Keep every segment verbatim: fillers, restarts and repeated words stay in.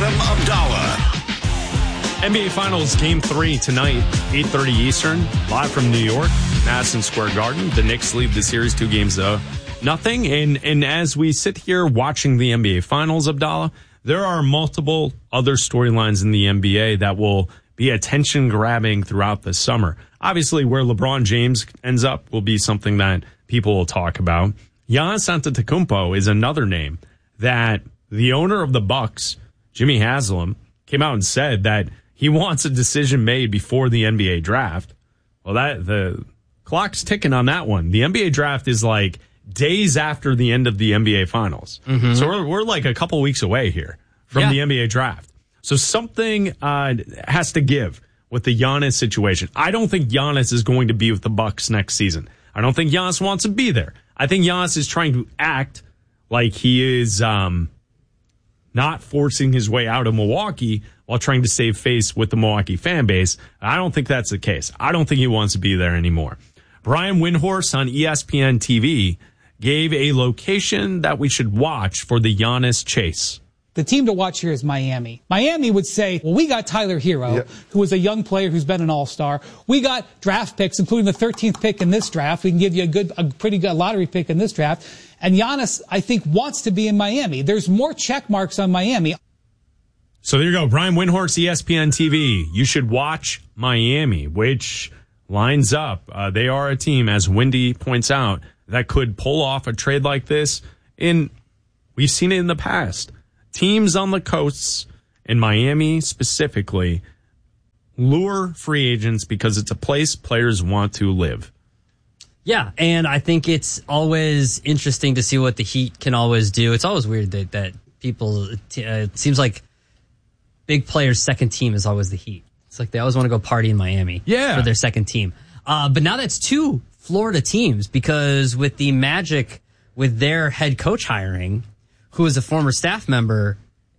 Adam Abdallah. N B A Finals Game three tonight, eight thirty Eastern, live from New York, Madison Square Garden. The Knicks lead the series two games to nothing. And, and as we sit here watching the N B A Finals, Abdallah, there are multiple other storylines in the N B A that will be attention-grabbing throughout the summer. Obviously, where LeBron James ends up will be something that people will talk about. Giannis Antetokounmpo is another name that the owner of the Bucks, Jimmy Haslam, came out and said that he wants a decision made before the N B A draft. Well, that the clock's ticking on that one. The N B A draft is like days after the end of the N B A Finals. Mm-hmm. So we're, we're like a couple weeks away here from yeah. the N B A draft. So something uh, has to give with the Giannis situation. I don't think Giannis is going to be with the Bucks next season. I don't think Giannis wants to be there. I think Giannis is trying to act like he is um, not forcing his way out of Milwaukee while trying to save face with the Milwaukee fan base. I don't think that's the case. I don't think he wants to be there anymore. Brian Windhorst on E S P N T V gave a location that we should watch for the Giannis chase. The team to watch here is Miami. Miami would say, well, we got Tyler Hero, yep. who is a young player who's been an all-star. We got draft picks, including the thirteenth pick in this draft. We can give you a good, a pretty good lottery pick in this draft. And Giannis, I think, wants to be in Miami. There's more check marks on Miami. So there you go. Brian Windhorst, E S P N T V. You should watch Miami, which lines up. Uh, they are a team, as Wendy points out, that could pull off a trade like this. And we've seen it in the past. Teams on the coasts, in Miami specifically, lure free agents because it's a place players want to live. Yeah, and I think it's always interesting to see what the Heat can always do. It's always weird that, that people, uh, it seems like big players' second team is always the Heat. It's like they always want to go party in Miami yeah. for their second team. Uh, but now that's two Florida teams, because with the Magic, with their head coach hiring, who is a former staff member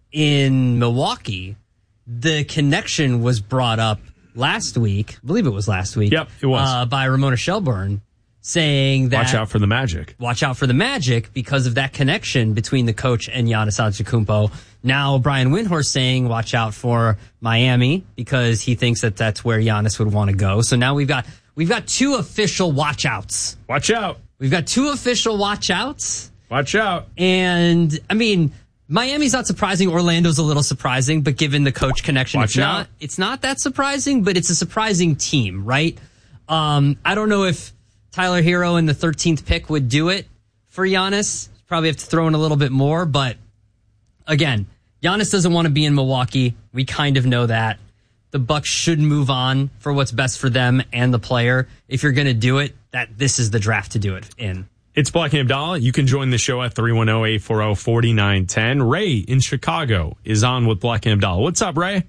in Milwaukee, the connection was brought up last week. I believe it was last week. Yep, it was. Uh, by Ramona Shelburne, saying that... Watch out for the Magic. Watch out for the Magic because of that connection between the coach and Giannis Antetokounmpo. Now, Brian Windhorst saying watch out for Miami because he thinks that that's where Giannis would want to go. So now we've got we've got two official watch outs. Watch out. We've got two official watch outs. Watch out. And, I mean, Miami's not surprising. Orlando's a little surprising, but given the coach connection, Watch it's out. not it's not that surprising, but it's a surprising team, right? Um, I don't know if Tyler Hero in the thirteenth pick would do it for Giannis. Probably have to throw in a little bit more, but again, Giannis doesn't want to be in Milwaukee. We kind of know that. The Bucks should move on for what's best for them and the player. If you're going to do it, that this is the draft to do it in. It's Black and Abdallah. You can join the show at three one zero, eight four zero, four nine one zero. Ray in Chicago is on with Black and Abdallah. What's up, Ray?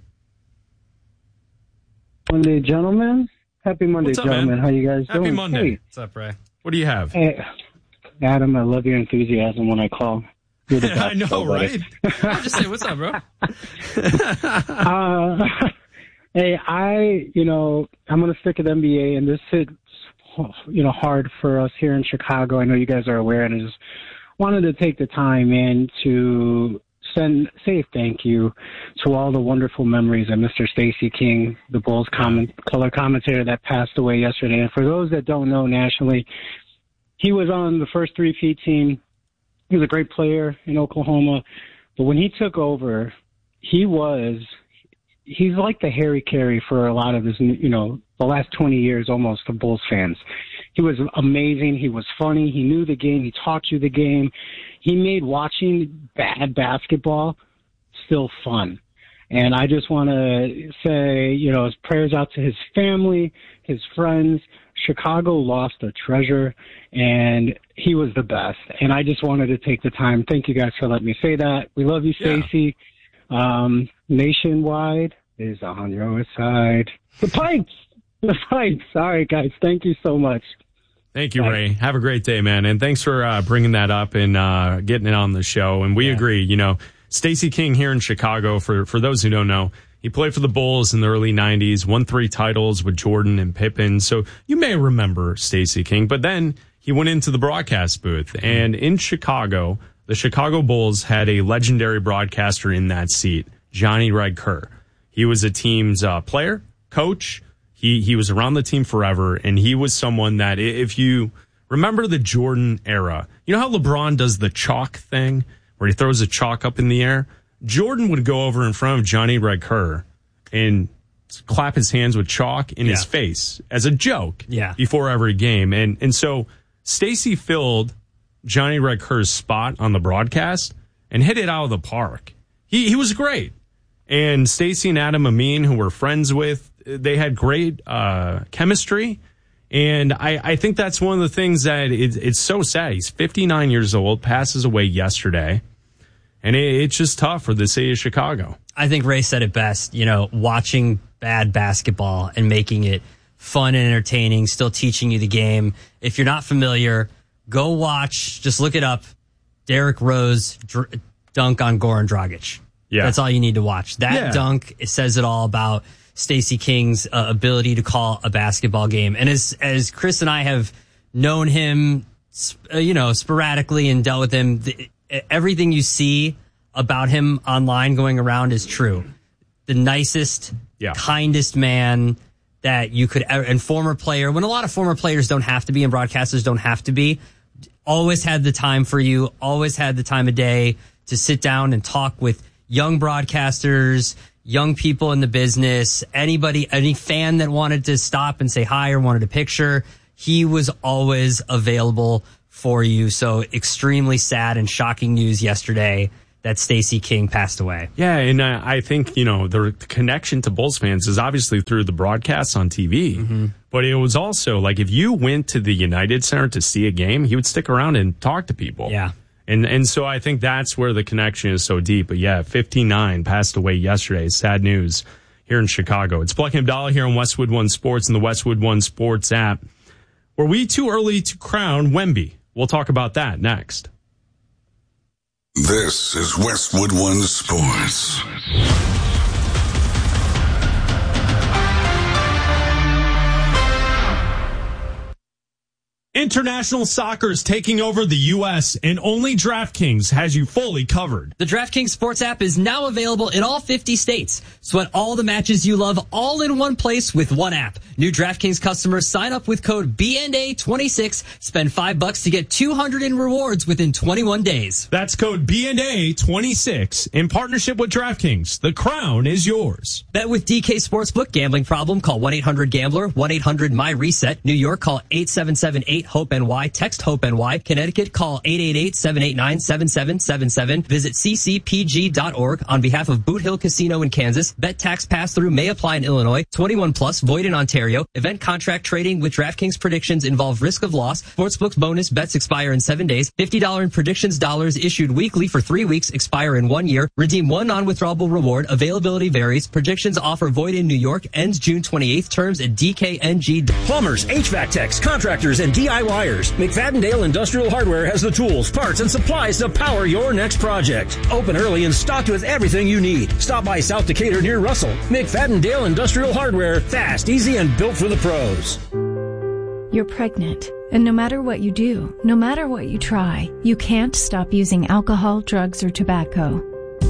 Monday, gentlemen. Happy Monday, up, gentlemen. man? How you guys Happy doing? Monday. Hey. What's up, Ray? What do you have? Hey, Adam, I love your enthusiasm when I call. You're the best. I know, so, right? I'm just saying, what's up, bro? uh, hey, I, you know, I'm going to stick with N B A, and this hits, you know, hard for us here in Chicago. I know you guys are aware, and I just wanted to take the time and to send, say thank you to all the wonderful memories of Mister Stacey King, the Bulls comment, color commentator that passed away yesterday. And for those that don't know nationally, he was on the first three-peat team. He was a great player in Oklahoma. But when he took over, he was, he's like the Harry Carey for a lot of his, you know, the last twenty years almost of Bulls fans. He was amazing. He was funny. He knew the game. He taught you the game. He made watching bad basketball still fun. And I just want to say, you know, his prayers out to his family, his friends. Chicago lost a treasure, and he was the best. And I just wanted to take the time. Thank you guys for letting me say that. We love you, Stacey. Yeah. Um, nationwide is on your side. The Pipes! The Pipes! All right, guys. Thank you so much. Thank you, Ray. Have a great day, man. And thanks for uh, bringing that up and uh, getting it on the show. And we yeah. agree, you know, Stacey King here in Chicago, for, for those who don't know, he played for the Bulls in the early nineties, won three titles with Jordan and Pippen. So you may remember Stacey King, but then he went into the broadcast booth. And in Chicago, the Chicago Bulls had a legendary broadcaster in that seat, Johnny Red Kerr. He was a team's uh, player, coach. He he was around the team forever, and he was someone that, if you remember the Jordan era, you know how LeBron does the chalk thing where he throws a chalk up in the air? Jordan would go over in front of Johnny Red Kerr and clap his hands with chalk in yeah. his face as a joke yeah. before every game. And and so Stacey filled Johnny Red Kerr's spot on the broadcast and hit it out of the park. He he was great. And Stacey and Adam Amin, who we're friends with, they had great uh, chemistry. And I, I think that's one of the things that it, it's so sad. He's fifty-nine years old, passes away yesterday. And it, it's just tough for the city of Chicago. I think Ray said it best, you know, watching bad basketball and making it fun and entertaining, still teaching you the game. If you're not familiar, go watch, just look it up, Derrick Rose dr- dunk on Goran Dragic. Yeah. That's all you need to watch. That yeah. dunk, it says it all about Stacey King's uh, ability to call a basketball game. And as as Chris and I have known him, uh, you know, sporadically and dealt with him, the, everything you see about him online going around is true. The nicest, yeah. kindest man that you could ever, and former player, when a lot of former players don't have to be and broadcasters don't have to be, always had the time for you, always had the time of day to sit down and talk with young broadcasters, young people in the business, anybody, any fan that wanted to stop and say hi or wanted a picture. He was always available for you. So extremely sad and shocking news yesterday that Stacey King passed away. Yeah, and uh, I think, you know, the connection to Bulls fans is obviously through the broadcasts on T V, mm-hmm. but it was also like if you went to the United Center to see a game, he would stick around and talk to people. Yeah. And and so I think that's where the connection is so deep. But yeah, fifty-nine passed away yesterday. Sad news here in Chicago. It's Bleck and Abdallah here on Westwood One Sports and the Westwood One Sports app. Were we too early to crown Wemby? We'll talk about that next. This is Westwood One Sports. International soccer is taking over the U S, and only DraftKings has you fully covered. The DraftKings Sports app is now available in all fifty states. Sweat all the matches you love all in one place with one app. New DraftKings customers sign up with code B N A twenty-six, spend five bucks to get two hundred in rewards within twenty-one days. That's code B N A twenty-six in partnership with DraftKings. The crown is yours. Bet with D K Sportsbook. Gambling problem? Call one eight hundred gambler, one eight hundred my reset. New York, call eight seven seven eight HOPE N Y. Text HOPE N Y. Connecticut, call eight eight eight, seven eight nine, seven seven seven seven. Visit c c p g dot org. On behalf of Boot Hill Casino in Kansas, bet tax pass-through may apply in Illinois. twenty-one plus, void in Ontario. Event contract trading with DraftKings predictions involve risk of loss. Sportsbook's bonus bets expire in seven days. fifty dollars in predictions dollars issued weekly for three weeks, expire in one year. Redeem one non-withdrawable reward. Availability varies. Predictions offer void in New York. Ends June twenty-eighth. Terms at D K N G. Plumbers, H V A C techs, contractors, and D I Yers. McFadden-Dale Industrial Hardware has the tools, parts, and supplies to power your next project. Open early and stocked with everything you need. Stop by South Decatur near Russell. McFadden-Dale Industrial Hardware. Fast, easy, and built for the pros. You're pregnant, and no matter what you do, no matter what you try, you can't stop using alcohol, drugs, or tobacco.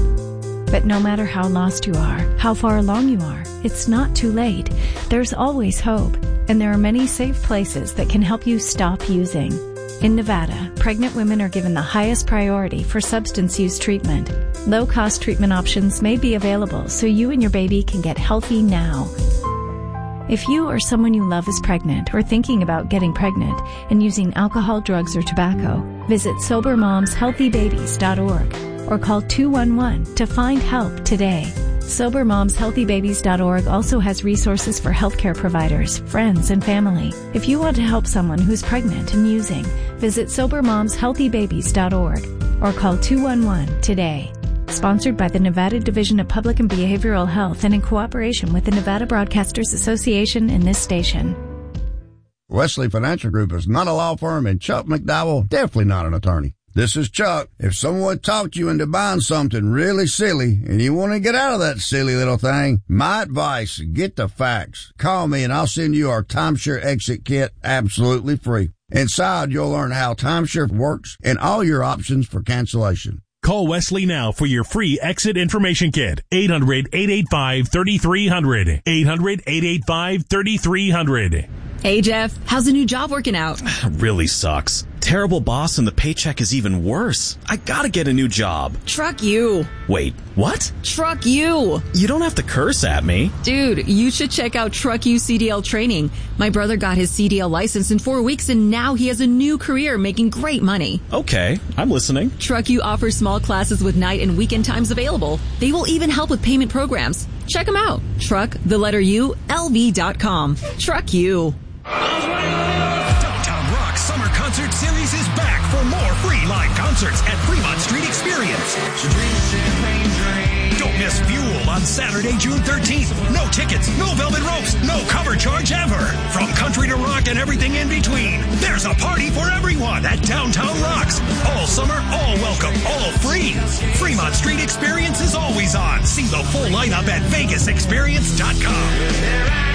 But no matter how lost you are, how far along you are, it's not too late. There's always hope, and there are many safe places that can help you stop using. In Nevada, pregnant women are given the highest priority for substance use treatment. Low-cost treatment options may be available so you and your baby can get healthy now. If you or someone you love is pregnant or thinking about getting pregnant and using alcohol, drugs, or tobacco, visit sober moms healthy babies dot org or call two one one to find help today. sober moms healthy babies dot org also has resources for healthcare providers, friends, and family. If you want to help someone who's pregnant and using, visit sober moms healthy babies dot org or call two one one today. Sponsored by the Nevada Division of Public and Behavioral Health and in cooperation with the Nevada Broadcasters Association and this station. Wesley Financial Group is not a law firm, and Chuck McDowell definitely not an attorney. This is Chuck. If someone talked you into buying something really silly and you want to get out of that silly little thing, my advice, get the facts. Call me and I'll send you our timeshare exit kit absolutely free. Inside, you'll learn how timeshare works and all your options for cancellation. Call Wesley now for your free exit information kit. eight hundred, eight eight five, three three zero zero. eight hundred, eight eight five, three three zero zero. Hey, Jeff. How's the new job working out? Really sucks. Terrible boss and the paycheck is even worse. I gotta get a new job. Truck you. Wait, what? Truck you. You don't have to curse at me. Dude, you should check out Truck You C D L training. My brother got his C D L license in four weeks and now he has a new career making great money. Okay, I'm listening. Truck You offers small classes with night and weekend times available. They will even help with payment programs. Check them out. Truck, the letter U, L V dot com. Truck You. Downtown Rock Summer Concert Series is back for more free live concerts at Fremont Street Experience. Don't miss Fuel on Saturday, June thirteenth. No tickets, no velvet ropes, no cover charge ever. From country to rock and everything in between, there's a party for everyone at Downtown Rocks. All summer, all welcome, all free. Fremont Street Experience is always on. See the full lineup at vegas experience dot com.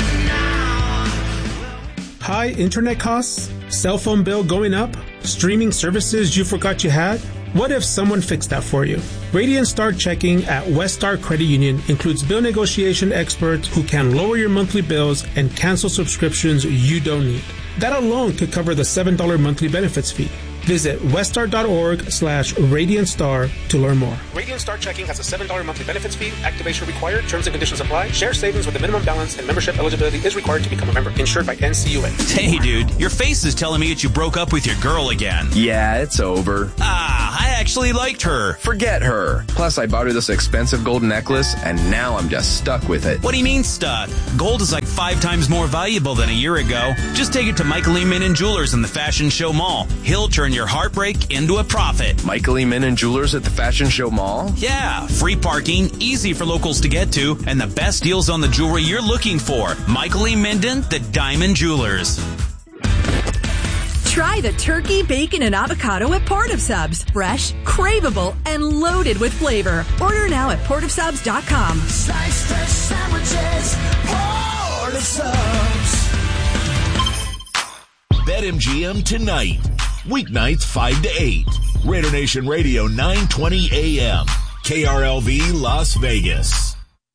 High internet costs? Cell phone bill going up? Streaming services you forgot you had? What if someone fixed that for you? Radiant Star Checking at Westar Credit Union includes bill negotiation experts who can lower your monthly bills and cancel subscriptions you don't need. That alone could cover the seven dollars monthly benefits fee. Visit westar.org slash Radiant Star to learn more. Radiant Star Checking has a seven dollars monthly benefits fee. Activation required. Terms and conditions apply. Share savings with a minimum balance and membership eligibility is required to become a member. Insured by N C U A. Hey, dude. Your face is telling me that you broke up with your girl again. Yeah, it's over. Ah, I actually liked her. Forget her. Plus, I bought her this expensive gold necklace, and now I'm just stuck with it. What do you mean stuck? Gold is like five times more valuable than a year ago. Just take it to Michael E. Minden Jewelers in the Fashion Show Mall. He'll turn your heartbreak into a profit. Michael E. Minden Jewelers at the Fashion Show Mall? Yeah, free parking, easy for locals to get to, and the best deals on the jewelry you're looking for. Michael E. Minden, the Diamond Jewelers. Try the turkey, bacon, and avocado at Port of Subs. Fresh, craveable, and loaded with flavor. Order now at port of subs dot com. Slice fresh sandwiches, Port of Subs. BetMGM tonight. Weeknights five to eight. Raider Nation Radio nine twenty A M. K R L V Las Vegas.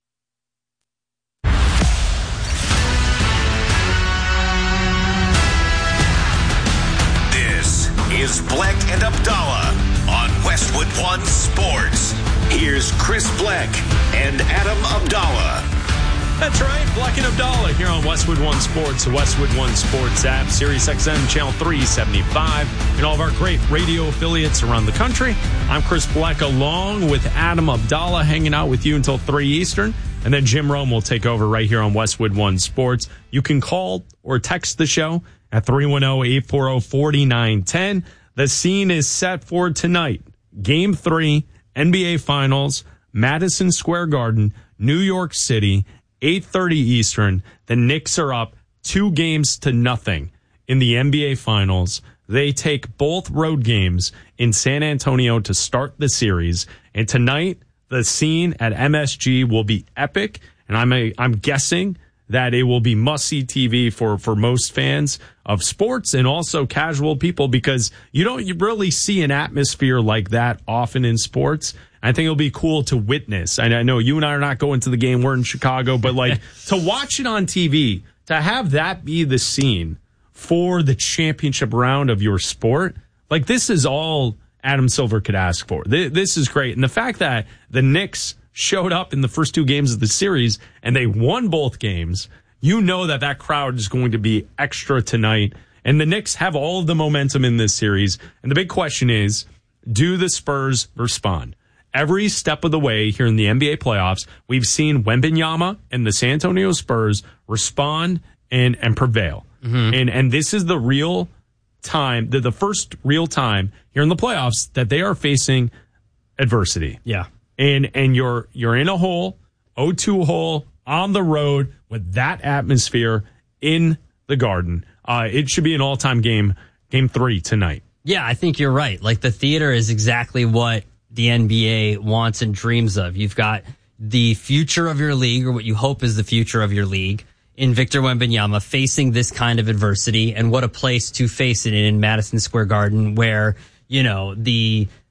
This is Bleck and Abdallah on Westwood One Sports. Here's Chris Bleck and Adam Abdallah. That's right, Bleck and Abdallah here on Westwood One Sports, the Westwood One Sports app, Sirius X M Channel three seventy-five, and all of our great radio affiliates around the country. I'm Chris Bleck along with Adam Abdallah, hanging out with you until three Eastern, and then Jim Rome will take over right here on Westwood One Sports. You can call or text the show at three one zero, eight four zero, four nine one zero. The scene is set for tonight. Game three, N B A Finals, Madison Square Garden, New York City, eight thirty Eastern. The Knicks are up two games to nothing in the N B A Finals. They take both road games in San Antonio to start the series. And tonight, the scene at M S G will be epic. And I'm a, I'm guessing that it will be must-see T V for, for most fans of sports and also casual people, because you don't you really see an atmosphere like that often in sports. I think it'll be cool to witness. And I know you and I are not going to the game. We're in Chicago. But, like, to watch it on T V, to have that be the scene for the championship round of your sport, like, this is all Adam Silver could ask for. This is great. And the fact that the Knicks showed up in the first two games of the series and they won both games, you know that that crowd is going to be extra tonight. And the Knicks have all of the momentum in this series. And the big question is, do the Spurs respond? Every step of the way here in the N B A playoffs, we've seen Wembanyama and the San Antonio Spurs respond and, and prevail. Mm-hmm. And and this is the real time, the, the first real time here in the playoffs that they are facing adversity. Yeah. And and you're you're in a hole, oh two hole, on the road with that atmosphere in the Garden. Uh, it should be an all-time game, game three tonight. Yeah, I think you're right. Like, the theater is exactly what the N B A wants and dreams of. You've got the future of your league, or what you hope is the future of your league, in Victor Wembanyama facing this kind of adversity. And what a place to face it in Madison Square Garden, where, you know, the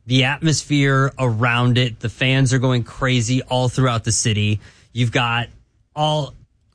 the atmosphere around it, the fans are going crazy all throughout the city. You've got all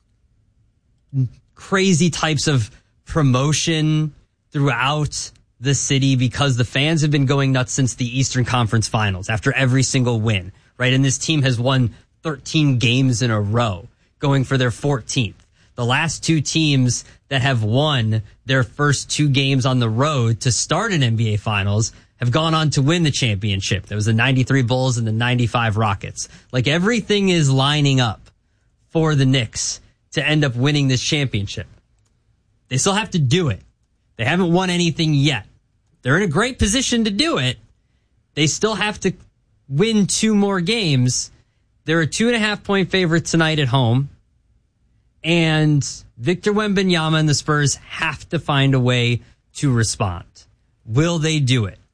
crazy types of promotion throughout the city because the fans have been going nuts since the Eastern Conference Finals after every single win, right? And this team has won thirteen games in a row, going for their fourteenth. The last two teams that have won their first two games on the road to start an N B A Finals have gone on to win the championship. There was the ninety-three Bulls and the ninety-five Rockets. Like, everything is lining up for the Knicks to end up winning this championship. They still have to do it. They haven't won anything yet. They're in a great position to do it. They still have to win two more games. They're a two and a half point favorite tonight at home. And Victor Wembanyama and the Spurs have to find a way to respond. Will they do it?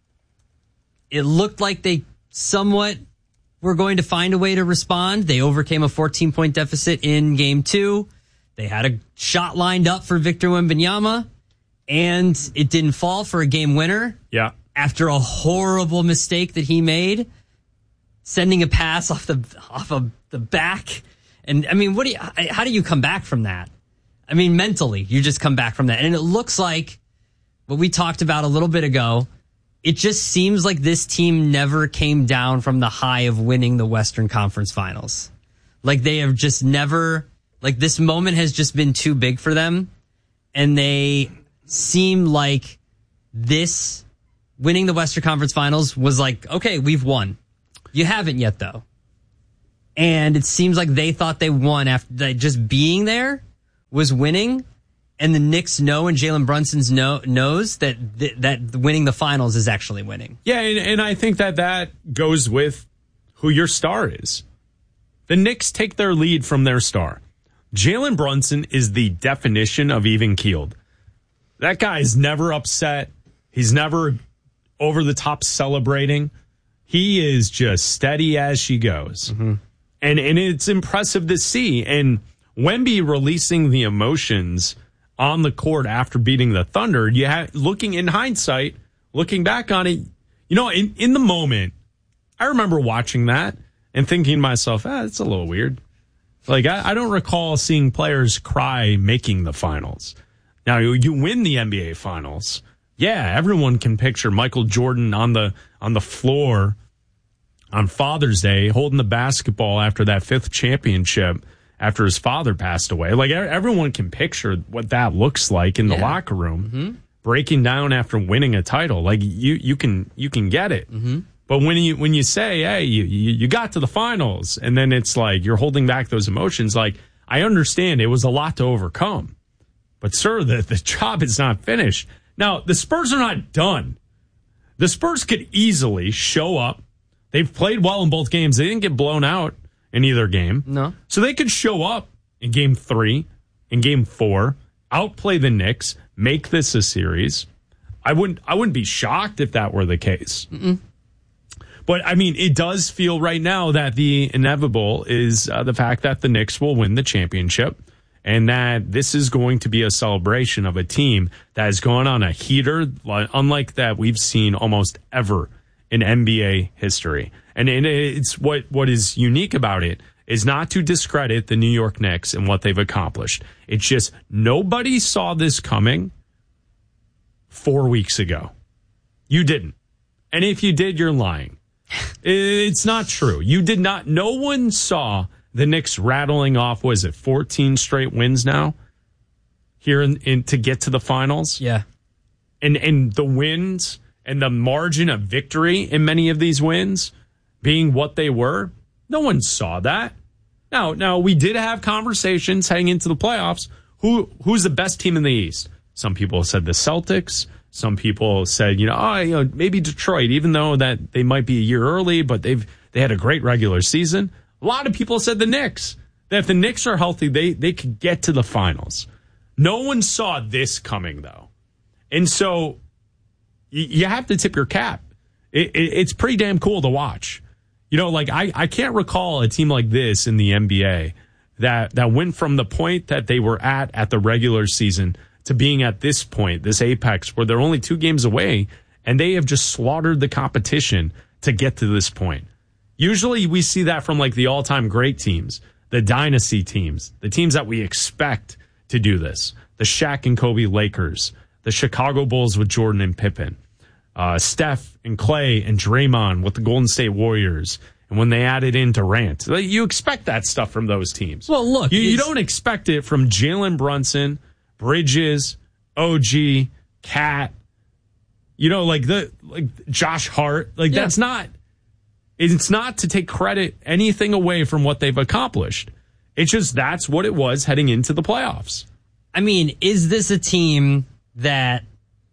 It looked like they somewhat were going to find a way to respond. They overcame a fourteen point deficit in game two. They had a shot lined up for Victor Wembanyama, and it didn't fall for a game winner. Yeah. After a horrible mistake that he made, sending a pass off the off of the back. And I mean, what do you, how do you come back from that? I mean, mentally, you just come back from that. And it looks like what we talked about a little bit ago. It just seems like this team never came down from the high of winning the Western Conference Finals. Like, they have just never, like, this moment has just been too big for them. And they seem like this winning the Western Conference Finals was like, okay, we've won. You haven't yet, though. And it seems like they thought they won after like, just being there was winning. And the Knicks know, and Jalen Brunson's know, knows that th- that winning the finals is actually winning. Yeah, and, and I think that that goes with who your star is. The Knicks take their lead from their star. Jalen Brunson is the definition of even-keeled. That guy is never upset. He's never over the top celebrating. He is just steady as she goes. Mm-hmm. And and it's impressive to see. And Wemby releasing the emotions on the court after beating the Thunder, you have, looking in hindsight, looking back on it, you know, in, in the moment, I remember watching that and thinking to myself, ah, it's a little weird. Like, I, I don't recall seeing players cry making the finals. Now, you, you win the N B A Finals. Yeah, everyone can picture Michael Jordan on the on the floor on Father's Day holding the basketball after that fifth championship after his father passed away. Like, everyone can picture what that looks like in the yeah. locker room, mm-hmm. breaking down after winning a title. Like, you you can you can get it. Mm-hmm. But when you when you say, hey, you, you you got to the finals, and then it's like you're holding back those emotions, like, I understand it was a lot to overcome. But, sir, the, the job is not finished. Now, the Spurs are not done. The Spurs could easily show up. They've played well in both games. They didn't get blown out in either game. No. So they could show up in game three, in game four, outplay the Knicks, make this a series. I wouldn't I wouldn't be shocked if that were the case. Mm-mm. But, I mean, it does feel right now that the inevitable is uh, the fact that the Knicks will win the championship, and that this is going to be a celebration of a team that has gone on a heater, unlike that we've seen almost ever in N B A history. And it's what, what is unique about it is not to discredit the New York Knicks and what they've accomplished. It's just nobody saw this coming four weeks ago. You didn't. And if you did, you're lying. It's not true. You did not. No one saw the Knicks rattling off, what is it, fourteen straight wins now here in, in to get to the finals? Yeah. And and the wins and the margin of victory in many of these wins being what they were, no one saw that. Now, now we did have conversations heading into the playoffs. Who who's the best team in the East? Some people said the Celtics. Some people said, you know, oh, you know, maybe Detroit, even though that they might be a year early, but they've they had a great regular season. A lot of people said the Knicks. That if the Knicks are healthy, they they could get to the finals. No one saw this coming, though. And so you, you have to tip your cap. It, it, it's pretty damn cool to watch. You know, like I, I can't recall a team like this in the N B A that, that went from the point that they were at at the regular season to being at this point, this apex, where they're only two games away, and they have just slaughtered the competition to get to this point. Usually we see that from like the all-time great teams, the dynasty teams, the teams that we expect to do this. The Shaq and Kobe Lakers, the Chicago Bulls with Jordan and Pippen, uh, Steph and Clay and Draymond with the Golden State Warriors. And when they added in Durant, you expect that stuff from those teams. Well, look, you, you don't expect it from Jalen Brunson, Bridges, O G, Cat, you know, like the like Josh Hart. Like yeah. that's not. It's not to take credit anything away from what they've accomplished. It's just that's what it was heading into the playoffs. I mean, is this a team that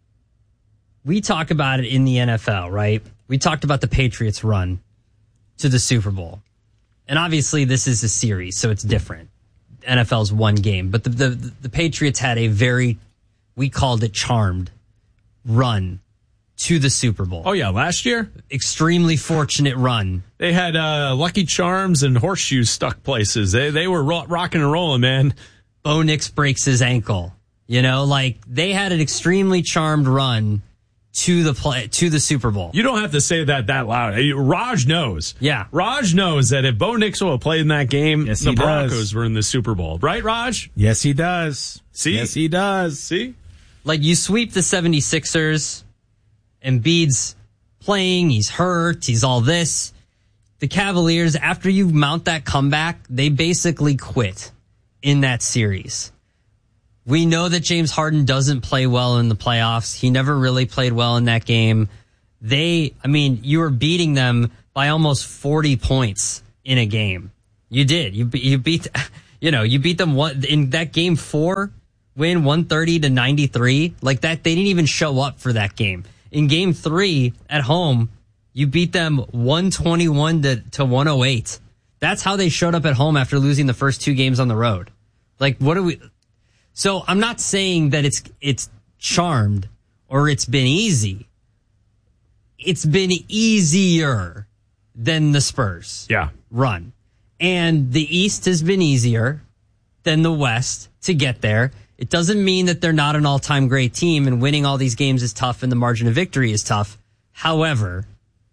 we talk about it in the N F L, right? We talked about the Patriots' run to the Super Bowl. And obviously this is a series, so it's different. N F L's one game. But the, the, the Patriots had a very, we called it charmed, run to the Super Bowl. Oh, yeah, last year? Extremely fortunate run. They had uh, Lucky Charms and horseshoes stuck places. They they were ro- rocking and rolling, man. Bo Nix breaks his ankle. You know, like, they had an extremely charmed run to the play to the Super Bowl. You don't have to say that that loud. Raj knows. Yeah. Raj knows that if Bo Nix would have played in that game, yes, the Broncos does. were in the Super Bowl. Right, Raj? Yes, he does. See? Yes, he does. See? Like, you sweep the seventy-sixers, Embiid's playing, he's hurt, he's all this. The Cavaliers, after you mount that comeback, they basically quit in that series. We know that James Harden doesn't play well in the playoffs. He never really played well in that game. They, I mean, you were beating them by almost forty points in a game. You did. You you beat, you know, you beat them one in that game four win one thirty to ninety-three. Like that, they didn't even show up for that game. In game three at home, you beat them one twenty-one to, to one oh eight. That's how they showed up at home after losing the first two games on the road. Like, what do we, so I'm not saying that it's, it's charmed or it's been easy. It's been easier than the Spurs yeah. run. And the East has been easier than the West to get there. It doesn't mean that they're not an all-time great team and winning all these games is tough and the margin of victory is tough. However,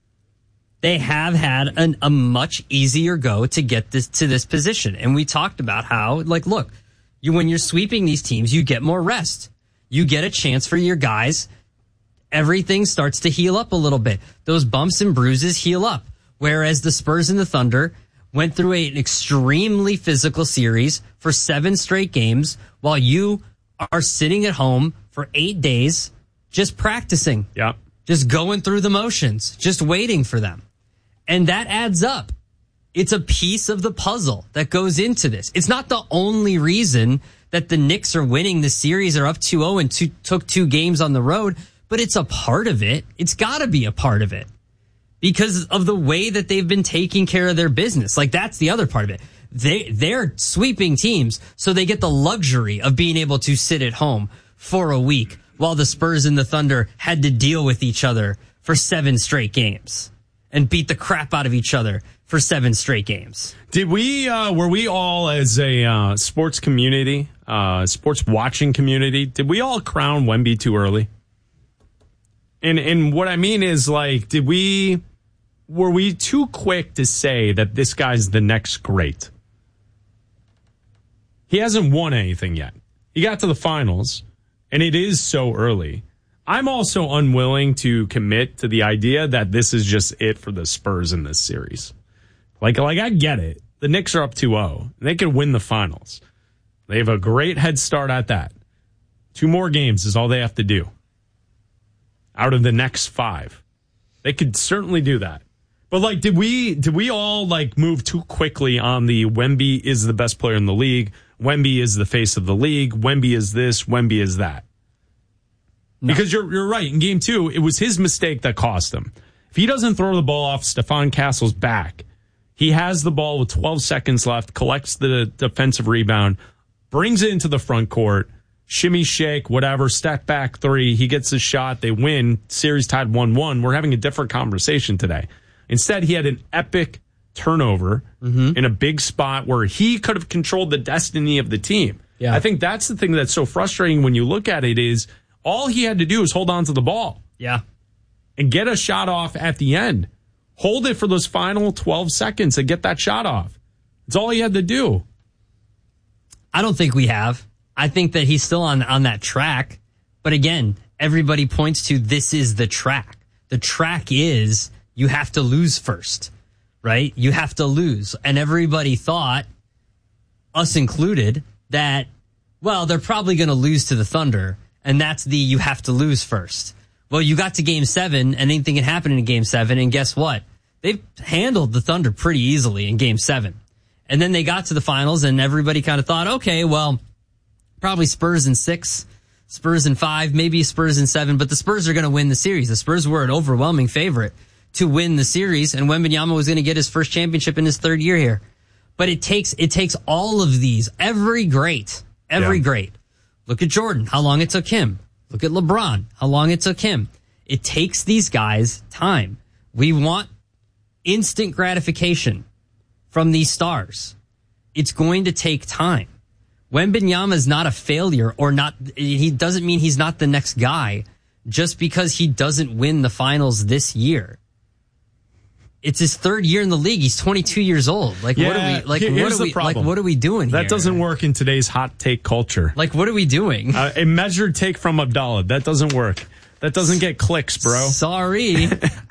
they have had an, a much easier go to get this to this position. And we talked about how, like, look, you when you're sweeping these teams, you get more rest. You get a chance for your guys. Everything starts to heal up a little bit. Those bumps and bruises heal up. Whereas the Spurs and the Thunder went through a, an extremely physical series for seven straight games while you are sitting at home for eight days just practicing. Yeah. Just going through the motions, just waiting for them. And that adds up. It's a piece of the puzzle that goes into this. It's not the only reason that the Knicks are winning the series, are up two oh and two, took two games on the road, but it's a part of it. It's got to be a part of it because of the way that they've been taking care of their business. Like, that's the other part of it. They, they're sweeping teams, so they get the luxury of being able to sit at home for a week while the Spurs and the Thunder had to deal with each other for seven straight games and beat the crap out of each other for seven straight games. Did we, uh, were we all as a uh, sports community, uh, sports watching community, did we all crown Wemby too early? And and what I mean is, like, did we, were we too quick to say that this guy's the next great? He hasn't won anything yet. He got to the finals, and it is so early. I'm also unwilling to commit to the idea that this is just it for the Spurs in this series. Like, like I get it. The Knicks are up two oh. They could win the finals. They have a great head start at that. Two more games is all they have to do out of the next five. They could certainly do that. But, like, did we did we all, like, move too quickly on the Wemby is the best player in the league, Wemby is the face of the league, Wemby is this, Wemby is that? No. Because you're you're right. In game two, it was his mistake that cost him. If he doesn't throw the ball off Stephon Castle's back, he has the ball with twelve seconds left, collects the defensive rebound, brings it into the front court, shimmy, shake, whatever, step back three. He gets his shot. They win. Series tied one one. We're having a different conversation today. Instead, he had an epic turnover mm-hmm. in a big spot where he could have controlled the destiny of the team. Yeah. I think that's the thing that's so frustrating when you look at it is all he had to do is hold on to the ball. Yeah. And get a shot off at the end. hold it for those final twelve seconds and get that shot off. It's all he had to do. I don't think we have. I think that he's still on, on that track. But again, everybody points to this is the track. The track is you have to lose first, right? You have to lose. And everybody thought, us included, that, well, they're probably going to lose to the Thunder. And that's the you have to lose first. Well, you got to game seven and anything can happen in game seven. And guess what? They've handled the Thunder pretty easily in game seven. And then they got to the finals and everybody kind of thought, okay, well, probably Spurs in six, Spurs in five, maybe Spurs in seven, but the Spurs are going to win the series. The Spurs were an overwhelming favorite to win the series, and Wembanyama was going to get his first championship in his third year here. But it takes, it takes all of these, every great, every yeah. great. Look at Jordan, how long it took him. Look at LeBron, how long it took him. It takes these guys time. We want instant gratification from these stars. It's going to take time. Wembanyama is not a failure or not, he doesn't mean he's not the next guy just because he doesn't win the finals this year. It's his third year in the league. He's twenty-two years old. Like, yeah, what are we, like, what are we, like, what are we doing that here? Doesn't work in today's hot take culture. Like, what are we doing? Uh, a measured take from Abdallah. That doesn't work. That doesn't get clicks, bro. Sorry.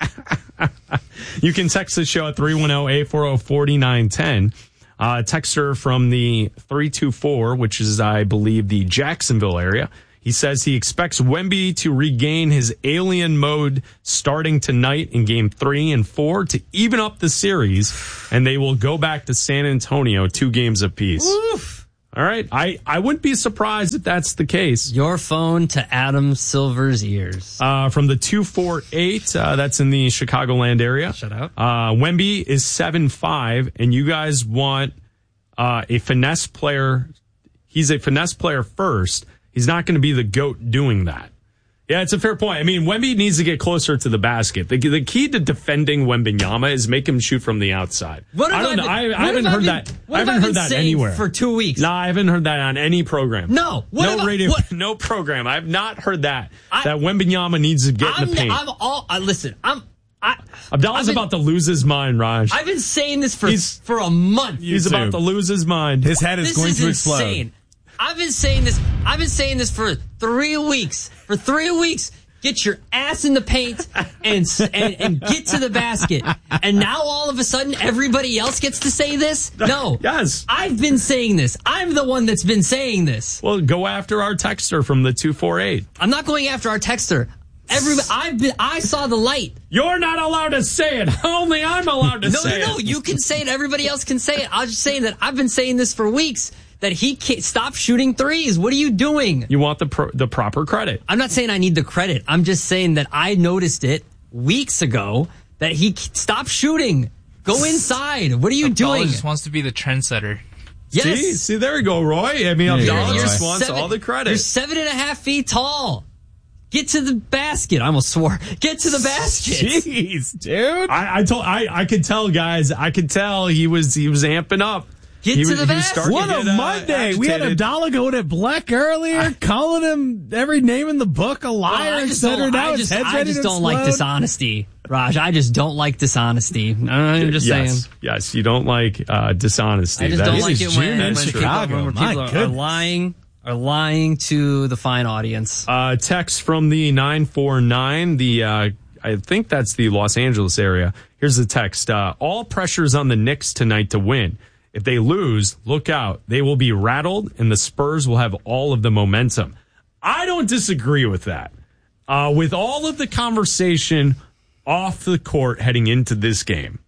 You can text the show at three one zero, eight four zero, four nine one zero. Uh, texter from the three two four, which is, I believe, the Jacksonville area. He says he expects Wemby to regain his alien mode starting tonight in game three and four to even up the series, and they will go back to San Antonio two games apiece. Oof. All right. I, I wouldn't be surprised if that's the case. Your phone to Adam Silver's ears. Uh, from the two four eight, uh, that's in the Chicagoland area. Shut out. Uh, Wemby is seven five, and you guys want uh, a finesse player. He's a finesse player first. He's not going to be the GOAT doing that. Yeah, it's a fair point. I mean, Wemby needs to get closer to the basket. The, the key to defending Wembanyama is make him shoot from the outside. What I don't I know. been, I, I haven't heard been, that. I haven't heard that anywhere for two weeks. No, I haven't heard that on any program. No, no I, radio, what? no program. I've not heard that. I, that Wembanyama needs to get I'm, in the paint. I'm all. Uh, listen, I'm. I, Abdallah's been, about to lose his mind, Raj. I've been saying this for he's, for a month. He's YouTube. about to lose his mind. His head is this going is to explode. Insane. I've been saying this. I've been saying this for three weeks. For three weeks. Get your ass in the paint and, and and get to the basket. And now all of a sudden everybody else gets to say this? No. Yes. I've been saying this. I'm the one that's been saying this. Well, go after our texter from the two four eight. I'm not going after our texter. Everybody, I've been, I saw the light. You're not allowed to say it. Only I'm allowed to no, say no, it. No, no, you can say it. Everybody else can say it. I was just saying that I've been saying this for weeks. That he can't stop shooting threes. What are you doing? You want the pro, the proper credit. I'm not saying I need the credit. I'm just saying that I noticed it weeks ago that he stopped shooting. Go inside. What are you Abdallah doing? Just wants to be the trendsetter. Yes. See, see there you go, Roy. I mean, yeah, Abdallah yeah, just right. wants seven, all the credit. You're seven and a half feet tall. Get to the basket. I almost swore. Get to the basket. Jeez, dude. I, I told I I could tell, guys. I could tell he was he was amping up. Get he to was, the basket. What get, a uh, Monday. agitated. We had Abdallah going at Bleck earlier, I, calling him every name in the book a liar, well, et cetera. Now I his just, head's I ready just to don't explode. like dishonesty, Raj. I just don't like dishonesty. I'm just yes, saying. Yes, you don't like uh, dishonesty. I just that don't is, like it when, when people, Chicago. when My people are, are goodness. lying are lying to the fine audience. Uh, text from the nine four nine, the uh, I think that's the Los Angeles area. Here's the text. Uh, all pressure's on the Knicks tonight to win. If they lose, look out. They will be rattled, and the Spurs will have all of the momentum. I don't disagree with that. Uh, with all of the conversation off the court heading into this game,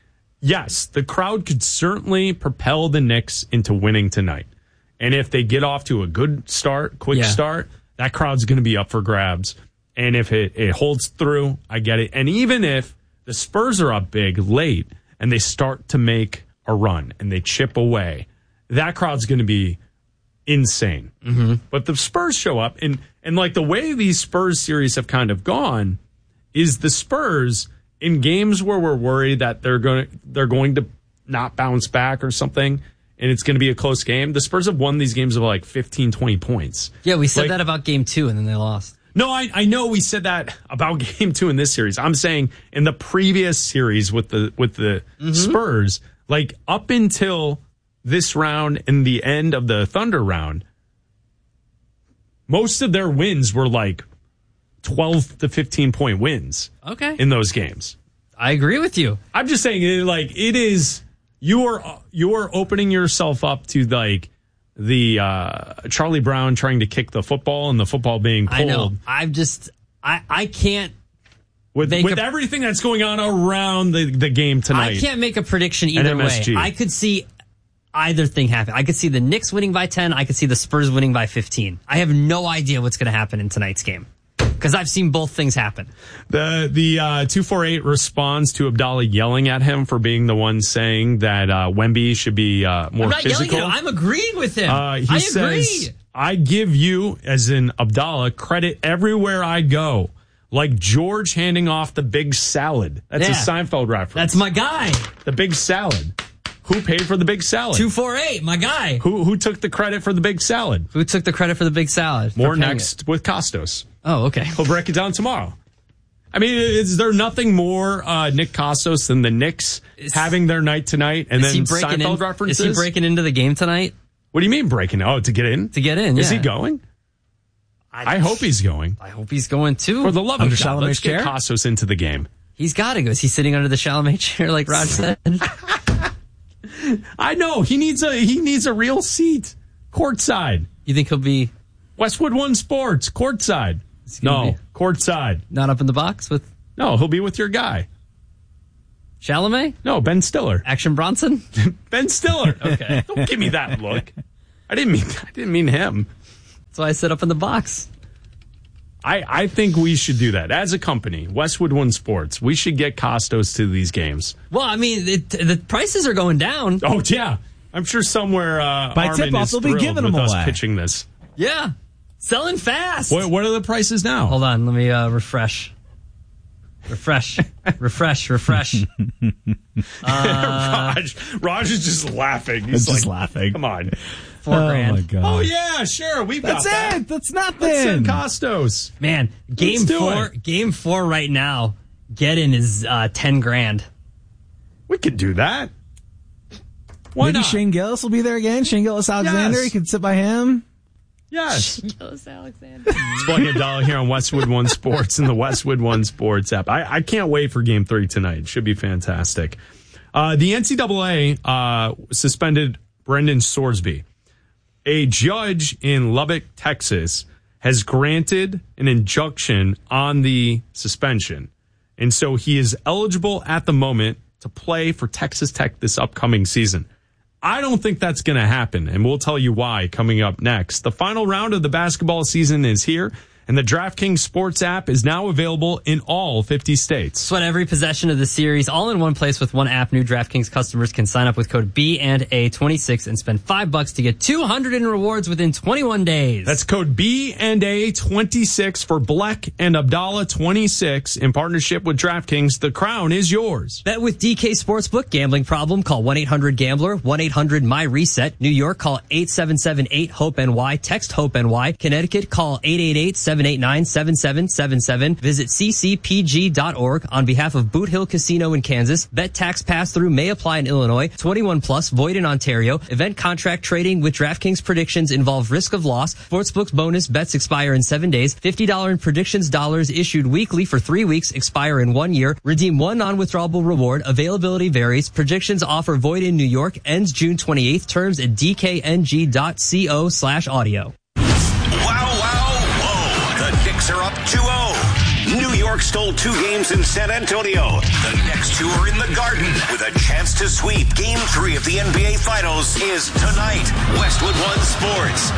yes, the crowd could certainly propel the Knicks into winning tonight. And if they get off to a good start, quick yeah. start, that crowd's going to be up for grabs. And if it, it holds through, I get it. And even if the Spurs are up big late and they start to make a run and they chip away, that crowd's going to be insane. Mm-hmm. But the Spurs show up, and and like the way these Spurs series have kind of gone is the Spurs in games where we're worried that they're going to, they're going to not bounce back or something, and it's going to be a close game. The Spurs have won these games of like fifteen, twenty points. Yeah, we said like, that about game two, and then they lost. No, I, I know we said that about game two in this series. I'm saying in the previous series with the with the mm-hmm. Spurs, like up until this round and the end of the Thunder round, most of their wins were like twelve to fifteen point wins. Okay. In those games. I agree with you. I'm just saying, like, it is, you are, you are opening yourself up to, like, the uh, Charlie Brown trying to kick the football and the football being pulled. I know. I'm just, I, I can't. With, with a, everything that's going on around the, the game tonight. I can't make a prediction either way. I could see either thing happen. I could see the Knicks winning by ten. I could see the Spurs winning by fifteen. I have no idea what's going to happen in tonight's game. Because I've seen both things happen. The the uh, two forty-eight responds to Abdallah yelling at him for being the one saying that uh, Wemby should be uh, more I'm not physical. Yelling at him. I'm agreeing with him. Uh, he I says, agree. I give you, as in Abdallah, credit everywhere I go. Like George handing off the big salad. That's yeah. a Seinfeld reference. That's my guy. The big salad. Who paid for the big salad? two forty-eight, my guy. Who who took the credit for the big salad? Who took the credit for the big salad? More next it. with Costos. Oh, okay. He'll break it down tomorrow. I mean, is there nothing more uh, Nick Costos than the Knicks is, having their night tonight and then Seinfeld in, references? Is he breaking into the game tonight? What do you mean breaking? Oh, to get in? To get in, yeah. Is he going? I, I hope he's going. I hope he's going too. For the love of God, let's get Costos into the game. He's got to go. Is he sitting under the Chalamet chair like Rod said? I know. He needs a he needs a real seat. Courtside. You think he'll be Westwood One Sports, courtside. No, courtside. Not up in the box with No, he'll be with your guy. Chalamet? No, Ben Stiller. Action Bronson? Ben Stiller. Okay. Don't give me that look. I didn't mean I didn't mean him. That's why I said up in the box. I, I think we should do that. As a company, Westwood One Sports, we should get Costos to these games. Well, I mean, it, the prices are going down. Oh, yeah. I'm sure somewhere uh, By Armin tip-off, is they'll be thrilled giving with them us away. pitching this. Yeah. Selling fast. What, what are the prices now? Hold on. Let me uh, refresh. Refresh. refresh. Refresh. uh, Raj, Raj is just laughing. He's just like, laughing. Come on. Four oh grand. My God. Oh, yeah, sure. We've That's got that. it. That's nothing. Let's send Costos. Man, game Let's do four, it. game four right now, get in is uh, ten grand. We could do that. Why Maybe not? Shane Gillis will be there again. Shane Gillis Alexander. Yes. You can sit by him. Yes. Gillis Alexander. It's Blake and Dollar here on Westwood One Sports and the Westwood One Sports app. I, I can't wait for game three tonight. It should be fantastic. Uh, the N C double A uh, suspended Brendan Sorsby. A judge in Lubbock, Texas, has granted an injunction on the suspension. And so he is eligible at the moment to play for Texas Tech this upcoming season. I don't think that's going to happen, and we'll tell you why coming up next. The final round of the basketball season is here, and the DraftKings Sports app is now available in all fifty states. Sweat every possession of the series all in one place with one app. New DraftKings customers can sign up with code B and A twenty-six and spend five bucks to get two hundred in rewards within twenty-one days. That's code B and A twenty-six for Bleck and Abdallah twenty-six in partnership with DraftKings. The crown is yours. Bet with D K Sportsbook. Gambling problem? Call one eight hundred gambler, one eight hundred my reset. New York, call eight seven seven eight hope N Y. Text HOPE N Y. Connecticut, call eight eight eight seven eight nine seven seven seven seven. Visit c c p g dot org on behalf of Boot Hill Casino in Kansas. Bet tax pass-through may apply in Illinois. twenty-one plus, void in Ontario. Event contract trading with DraftKings predictions involve risk of loss. Sportsbook's bonus bets expire in seven days. fifty dollars in predictions dollars issued weekly for three weeks, expire in one year. Redeem one non-withdrawable reward. Availability varies. Predictions offer void in New York. Ends June twenty-eighth. Terms at d k n g dot co slash audio. Are up two oh. New York stole two games in San Antonio. The next two are in the Garden with a chance to sweep. Game three of the N B A Finals is tonight. Westwood One Sports.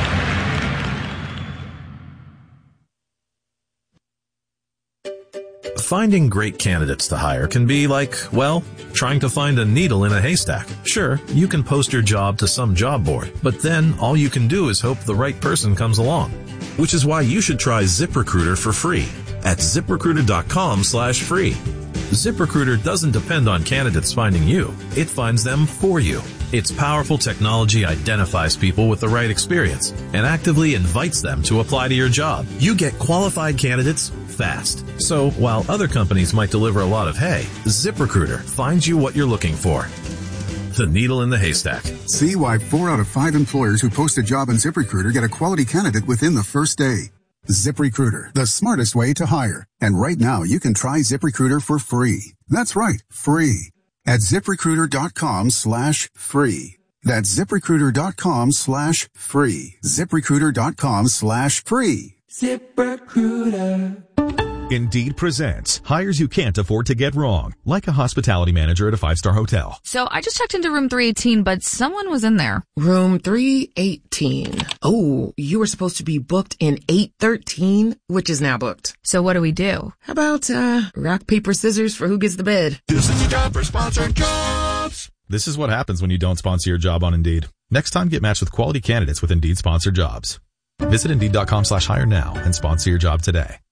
Finding great candidates to hire can be like, well, trying to find a needle in a haystack. Sure, you can post your job to some job board, but then all you can do is hope the right person comes along. Which is why you should try ZipRecruiter for free at ZipRecruiter.com slash free. ZipRecruiter doesn't depend on candidates finding you. It finds them for you. Its powerful technology identifies people with the right experience and actively invites them to apply to your job. You get qualified candidates fast. So while other companies might deliver a lot of hay, ZipRecruiter finds you what you're looking for. The needle in the haystack. See why four out of five employers who post a job on ZipRecruiter get a quality candidate within the first day. ZipRecruiter, the smartest way to hire. And right now, you can try ZipRecruiter for free. That's right, free. At ZipRecruiter.com slash free. That's ZipRecruiter.com slash free. ZipRecruiter.com slash free. ZipRecruiter. Indeed presents hires you can't afford to get wrong, like a hospitality manager at a five-star hotel. So I just checked into room three eighteen, but someone was in there. Room three eighteen. Oh, you were supposed to be booked in eight thirteen, which is now booked. So what do we do? How about, uh, rock, paper, scissors for who gets the bed? This is your job for sponsored jobs. This is what happens when you don't sponsor your job on Indeed. Next time, get matched with quality candidates with Indeed sponsored jobs. Visit Indeed.com slash hire now and sponsor your job today.